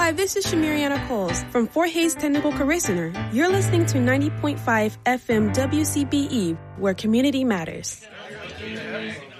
Hi, this is Shamiriana Coles from Fort Hays Technical Career Center. You're listening to 90.5 FM WCBE, where community matters.